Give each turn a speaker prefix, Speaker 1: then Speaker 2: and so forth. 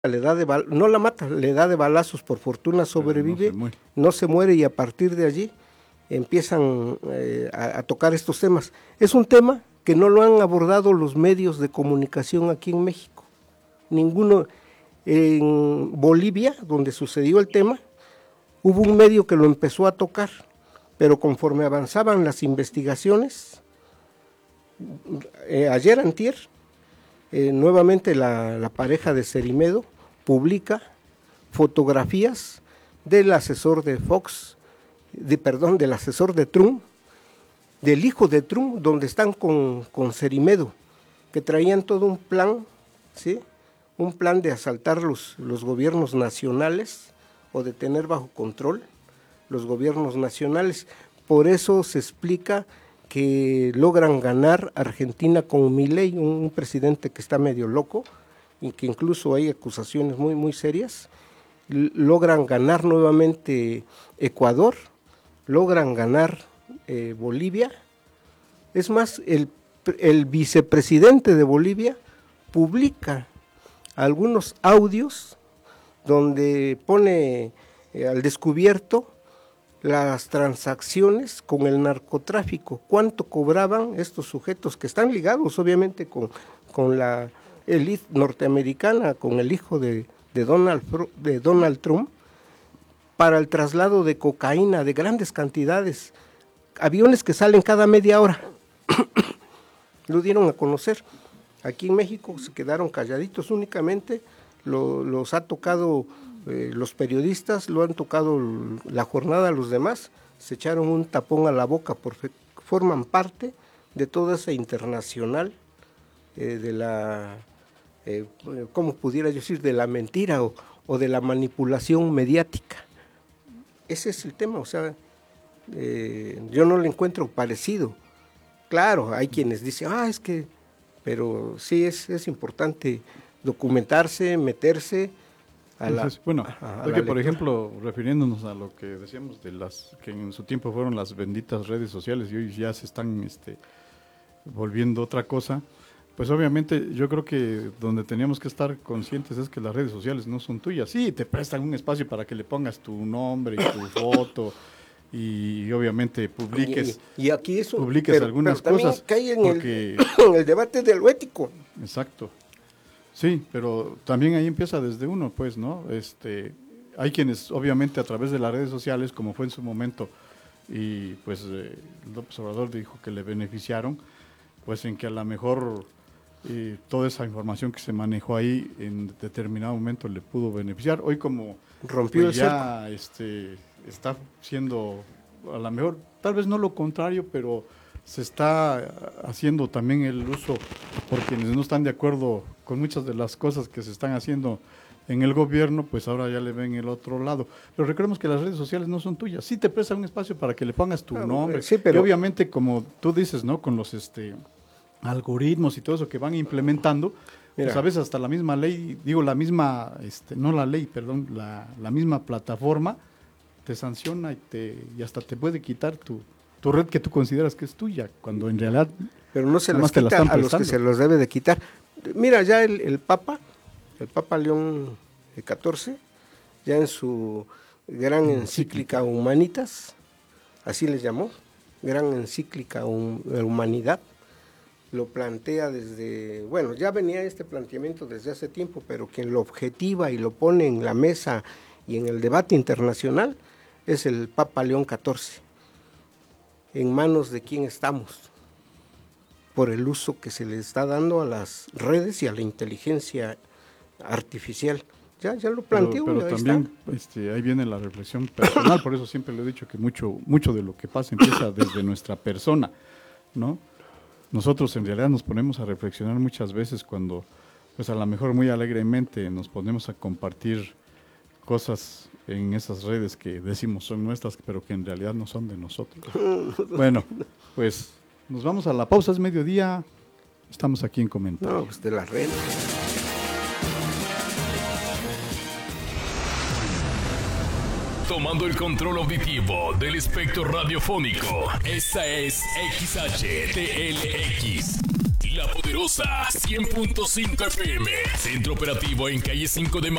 Speaker 1: no la mata, le da de balazos, por fortuna sobrevive, no se muere y a partir de allí empiezan a tocar estos temas. Es un tema que no lo han abordado los medios de comunicación aquí en México. Ninguno. En Bolivia, donde sucedió el tema, hubo un medio que lo empezó a tocar, pero conforme avanzaban las investigaciones, antier, nuevamente la pareja de Cerimedo publica fotografías del asesor de Fox, del asesor de Trump, del hijo de Trump, donde están con Cerimedo, que traían todo un plan, ¿sí? Un plan de asaltar los gobiernos nacionales o de tener bajo control los gobiernos nacionales. Por eso se explica que logran ganar Argentina con Milei, un presidente que está medio loco y que incluso hay acusaciones muy, muy serias. Logran ganar nuevamente Ecuador, logran ganar Bolivia. Es más, el vicepresidente de Bolivia publica algunos audios donde pone al descubierto las transacciones con el narcotráfico, cuánto cobraban estos sujetos que están ligados obviamente con la élite norteamericana, con el hijo de Donald Trump, para el traslado de cocaína de grandes cantidades, aviones que salen cada media hora. Lo dieron a conocer. Aquí en México se quedaron calladitos, únicamente los ha tocado los periodistas, lo han tocado la jornada, los demás se echaron un tapón a la boca porque forman parte de toda esa internacional de la, ¿cómo pudiera yo decir?, de la mentira o de la manipulación mediática. Ese es el tema, o sea, yo no le encuentro parecido. Claro, hay quienes dicen, es que... Pero sí es importante documentarse, meterse a
Speaker 2: por ejemplo, refiriéndonos a lo que decíamos de las que en su tiempo fueron las benditas redes sociales y hoy ya se están volviendo otra cosa, pues obviamente yo creo que donde teníamos que estar conscientes es que las redes sociales no son tuyas. Sí, te prestan un espacio para que le pongas tu nombre y tu foto y obviamente publiques algunas cosas.
Speaker 1: Cae en el debate de lo ético.
Speaker 2: Exacto. Sí, pero también ahí empieza desde uno, pues, ¿no? Hay quienes obviamente a través de las redes sociales, como fue en su momento, y pues López Obrador dijo que le beneficiaron, pues en que a lo mejor toda esa información que se manejó ahí en determinado momento le pudo beneficiar. Hoy como
Speaker 1: rompió el
Speaker 2: ya está siendo, a lo mejor, tal vez no lo contrario, pero se está haciendo también el uso por quienes no están de acuerdo con muchas de las cosas que se están haciendo en el gobierno, pues ahora ya le ven el otro lado. Pero recordemos que las redes sociales no son tuyas, sí te prestan un espacio para que le pongas tu nombre,
Speaker 1: sí, pero...
Speaker 2: y obviamente como tú dices, ¿no?, con los algoritmos y todo eso que van implementando, pues a veces hasta la misma ley, la misma plataforma te sanciona y hasta te puede quitar tu red que tú consideras que es tuya, cuando en realidad...
Speaker 1: Pero no se las quita a los que se los debe de quitar. Mira, ya el Papa León XIV, ya en su gran encíclica Humanitas, así les llamó, gran encíclica Humanidad, lo plantea desde, ya venía este planteamiento desde hace tiempo, pero quien lo objetiva y lo pone en la mesa y en el debate internacional es el Papa León XIV. ¿En manos de quién estamos? Por el uso que se le está dando a las redes y a la inteligencia artificial. Ya lo planteó.
Speaker 2: Pero también ahí viene la reflexión personal, por eso siempre le he dicho que mucho de lo que pasa empieza desde nuestra persona, ¿no? Nosotros en realidad nos ponemos a reflexionar muchas veces cuando, pues a lo mejor muy alegremente nos ponemos a compartir cosas en esas redes que decimos son nuestras, pero que en realidad no son de nosotros. Bueno, pues nos vamos a la pausa, es mediodía, estamos aquí en Comentarios.
Speaker 1: No, pues de las redes.
Speaker 3: Tomando el control auditivo del espectro radiofónico, esta es XHTLX, La Poderosa 100.5 FM. Centro operativo en calle 5 de